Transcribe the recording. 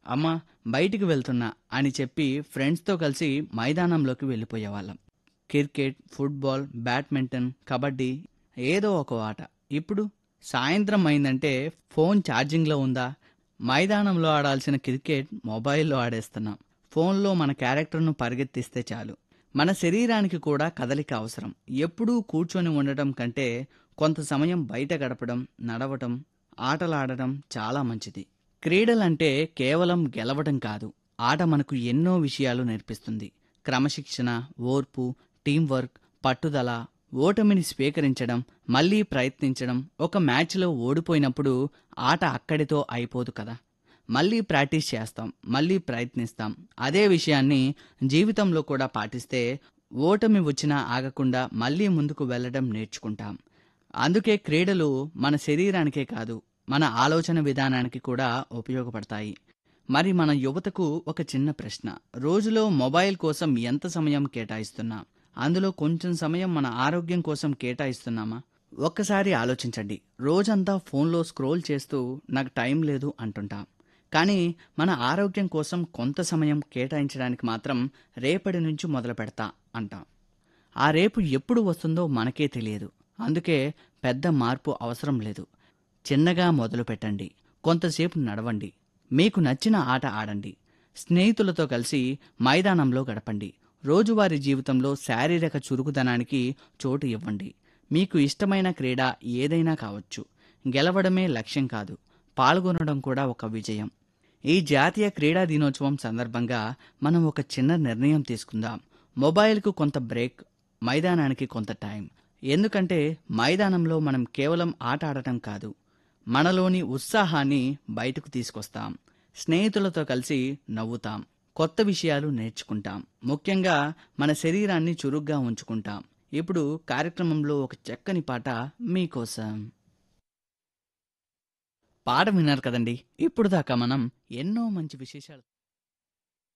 అమ్మా బయటికి వెళ్తున్నా అని చెప్పి ఫ్రెండ్స్తో కలిసి మైదానంలోకి వెళ్ళిపోయేవాళ్ళం. క్రికెట్, ఫుట్బాల్, బ్యాడ్మింటన్, కబడ్డీ ఏదో ఒక ఆట. ఇప్పుడు సాయంత్రం అయిందంటే ఫోన్ ఛార్జింగ్లో ఉందా, మైదానంలో ఆడాల్సిన క్రికెట్ మొబైల్లో ఆడేస్తున్నాం. ఫోన్లో మన క్యారెక్టర్ను పరిగెత్తిస్తే చాలు. మన శరీరానికి కూడా కదలిక అవసరం. ఎప్పుడూ కూర్చొని ఉండటం కంటే కొంత సమయం బయట గడపడం, నడవటం, ఆటలాడటం చాలా మంచిది. క్రీడలంటే కేవలం గెలవడం కాదు, ఆట మనకు ఎన్నో విషయాలు నేర్పిస్తుంది. క్రమశిక్షణ, ఓర్పు, టీం వర్క్, పట్టుదల, ఓటమిని స్వీకరించడం, మళ్ళీ ప్రయత్నించడం. ఒక మ్యాచ్లో ఓడిపోయినప్పుడు ఆట అక్కడితో అయిపోదు కదా. మళ్ళీ ప్రాక్టీస్ చేస్తాం, మళ్ళీ ప్రయత్నిస్తాం. అదే విషయాన్ని జీవితంలో కూడా పాటిస్తే ఓటమి వచ్చినా ఆగకుండా మళ్ళీ ముందుకు వెళ్ళడం నేర్చుకుంటాం. అందుకే క్రీడలు మన శరీరానికే కాదు, మన ఆలోచన విధానానికి కూడా ఉపయోగపడతాయి. మరి మన యువతకు ఒక చిన్న ప్రశ్న: రోజులో మొబైల్ కోసం ఎంత సమయం కేటాయిస్తున్నాం? అందులో కొంచెం సమయం మన ఆరోగ్యం కోసం కేటాయిస్తున్నామా? ఒక్కసారి ఆలోచించండి. రోజంతా ఫోన్లో స్క్రోల్ చేస్తూ నాకు టైం లేదు అంటుంటాం. కానీ మన ఆరోగ్యం కోసం కొంత సమయం కేటాయించడానికి మాత్రం రేపటి నుంచి మొదలు పెడతా అంటాం. ఆ రేపు ఎప్పుడు వస్తుందో మనకే తెలియదు. అందుకే పెద్ద మార్పు అవసరం లేదు. చిన్నగా మొదలు పెట్టండి. కొంతసేపు నడవండి. మీకు నచ్చిన ఆట ఆడండి. స్నేహితులతో కలిసి మైదానంలో గడపండి. రోజువారీ జీవితంలో శారీరక చురుకుదనానికి చోటు ఇవ్వండి. మీకు ఇష్టమైన క్రీడ ఏదైనా కావచ్చు. గెలవడమే లక్ష్యం కాదు, పాల్గొనడం కూడా ఒక విజయం. ఈ జాతీయ క్రీడా దినోత్సవం సందర్భంగా మనం ఒక చిన్న నిర్ణయం తీసుకుందాం. మొబైల్కు కొంత బ్రేక్, మైదానానికి కొంత టైం. ఎందుకంటే మైదానంలో మనం కేవలం ఆట ఆడటం కాదు, మనలోని ఉత్సాహాన్ని బయటకు తీసుకొస్తాం. స్నేహితులతో కలిసి నవ్వుతాం, కొత్త విషయాలు నేర్చుకుంటాం, ముఖ్యంగా మన శరీరాన్ని చురుగ్గా ఉంచుకుంటాం. ఇప్పుడు కార్యక్రమంలో ఒక చక్కని పాట మీకోసం. పాట విన్నారు కదండి. ఇప్పుడు దాకా మనం ఎన్నో మంచి విశేషాలు